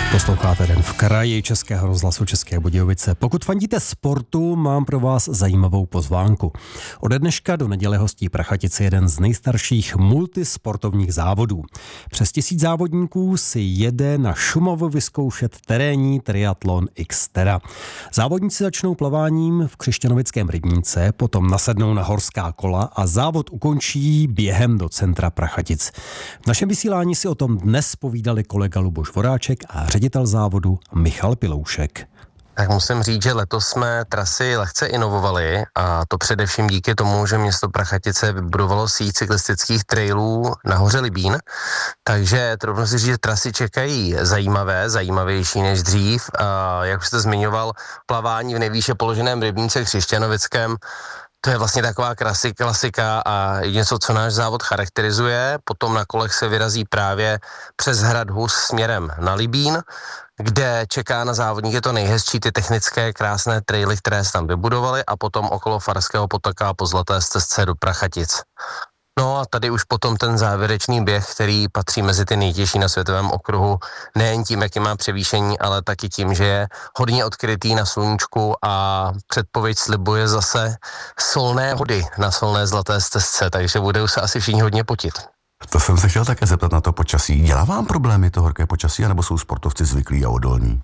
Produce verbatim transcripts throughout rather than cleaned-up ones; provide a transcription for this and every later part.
Posloucháte Den v kraji Českého rozhlasu České Budějovice. Pokud fandíte sportu, mám pro vás zajímavou pozvánku. Ode dneška do neděle hostí Prachatice jeden z nejstarších multisportovních závodů. Přes tisíc závodníků si jede na Šumavu vyzkoušet terénní triatlon Xterra. Závodníci začnou plaváním v Křišťanovickém rybníce, potom nasednou na horská kola a závod ukončí během do centra Prachatic. V našem vysílání si o tom dnes povídali kolega Luboš Voráček a ředitel závodu Michal Piloušek. Tak musím říct, že letos jsme trasy lehce inovovali a to především díky tomu, že město Prachatice vybudovalo síť cyklistických trailů na hoře Libín, takže troufnu si říct, že trasy čekají zajímavé, zajímavější než dřív. A jak už jste zmiňoval, plavání v nejvýše položeném rybníce Křišťanovickém, to je vlastně taková klasika, klasika a něco, co náš závod charakterizuje. Potom na kolech se vyrazí právě přes hrad Hus směrem na Libín, kde čeká na závodníky to nejhezčí, ty technické krásné traily, které se tam vybudovali, a potom okolo Farského potoka po Zlaté stezce do Prachatic. No a tady už potom ten závěrečný běh, který patří mezi ty nejtěžší na světovém okruhu, nejen tím, jaký má převýšení, ale taky tím, že je hodně odkrytý na sluníčku a předpověď slibuje zase solné hody na solné Zlaté stezce, takže budou se asi všichni hodně potit. To jsem se chtěl také zeptat na to počasí. Dělá vám problémy to horké počasí, anebo jsou sportovci zvyklí a odolní?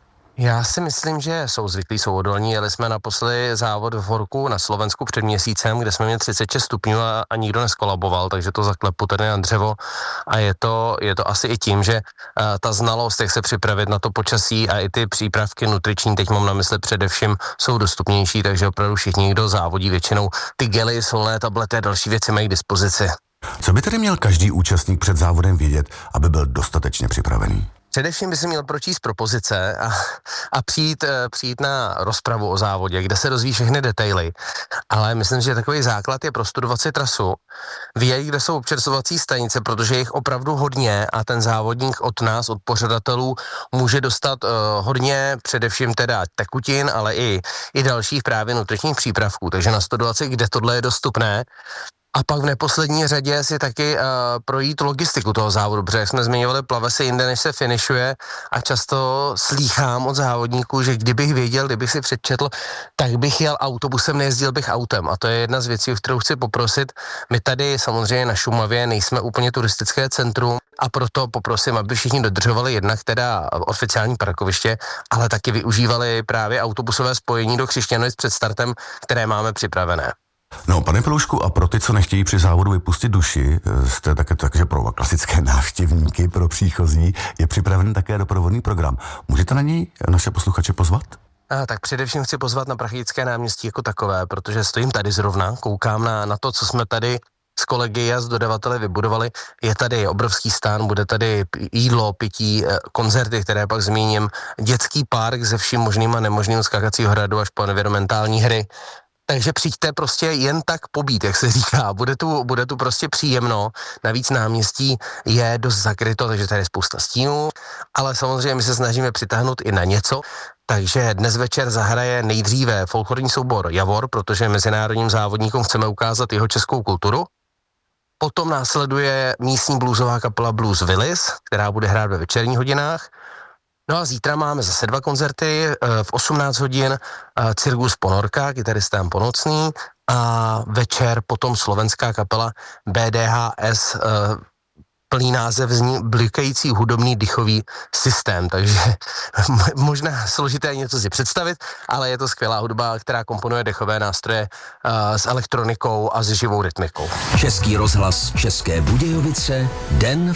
Já si myslím, že jsou zvyklí, jsou odolní. Jeli jsme naposledy závod v horku na Slovensku před měsícem, kde jsme měli třicet šest stupňů a, a nikdo neskolaboval, takže to zaklepu tady na dřevo. A je to, je to asi i tím, že uh, ta znalost, jak se připravit na to počasí a i ty přípravky nutriční, teď mám na mysli především, jsou dostupnější, takže opravdu všichni, kdo závodí, většinou ty gely, solné tablety a další věci mají k dispozici. Co by tedy měl každý účastník před závodem vědět, aby byl dostatečně připravený? Především by si měl pročíst propozice a, a přijít, přijít na rozpravu o závodě, kde se dozví všechny detaily. Ale myslím, že takový základ je prostudovat si trasu, vědět, kde jsou občerstvovací stanice, protože je jich opravdu hodně a ten závodník od nás, od pořadatelů, může dostat uh, hodně, především teda tekutin, ale i, i dalších právě nutričních přípravků. Takže nastudovat si, kde tohle je dostupné. A pak v neposlední řadě si taky uh, projít logistiku toho závodu, protože jak jsme zmiňovali, plave se jinde, než se finišuje, a často slýchám od závodníků, že kdybych věděl, kdybych si předčetl, tak bych jel autobusem, nejezdil bych autem. A to je jedna z věcí, o kterou chci poprosit. My tady samozřejmě na Šumavě nejsme úplně turistické centrum, a proto poprosím, aby všichni dodržovali jednak teda oficiální parkoviště, ale taky využívali právě autobusové spojení do Křišťanovic před startem, které máme připravené. No, pane Piloušku, a pro ty, co nechtějí při závodu vypustit duši, jste také takže pro klasické návštěvníky, pro příchozí, je připraven také doprovodný program. Můžete na něj naše posluchače pozvat? A, tak především chci pozvat na Prachatické náměstí jako takové, protože stojím tady zrovna, koukám na, na to, co jsme tady s kolegy a s dodavateli vybudovali. Je tady obrovský stán, bude tady jídlo, pití, koncerty, které pak zmíním, dětský park se vším možným a nemožným, skakacího hradu až po environmentální hry. Takže přijďte prostě jen tak pobít, jak se říká. Bude tu, bude tu prostě příjemno. Navíc náměstí je dost zakryto, takže tady je spousta stínů, ale samozřejmě my se snažíme přitáhnout i na něco. Takže dnes večer zahraje nejdříve folklorní soubor Javor, protože mezinárodním závodníkům chceme ukázat jeho českou kulturu. Potom následuje místní bluesová kapela Blues Willis, která bude hrát ve večerních hodinách. No a zítra máme zase dva koncerty, v osmnáct hodin Cirkus Ponorka, kytarista Ponocný, a večer potom slovenská kapela B D H S, plný název zní Blikající hudobný dychový systém, takže možná složité něco si představit, ale je to skvělá hudba, která komponuje dechové nástroje s elektronikou a s živou rytmikou. Český rozhlas České Budějovice, Den